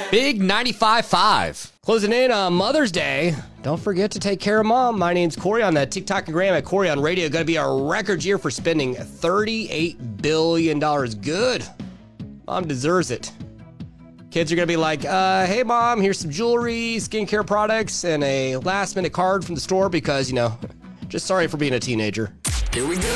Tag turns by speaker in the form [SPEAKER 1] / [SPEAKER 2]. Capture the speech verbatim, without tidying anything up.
[SPEAKER 1] Big ninety-five point five.
[SPEAKER 2] Closing in on Mother's Day. Don't forget to take care of Mom. My name's Corey on that TikTok and Gram at Corey on Radio. Going to be a record year for spending thirty-eight billion dollars. Good. Mom deserves it. Kids are going to be like, uh, hey, Mom, here's some jewelry, skincare products, and a last-minute card from the store because, you know, just sorry for being a teenager.
[SPEAKER 3] Here we go.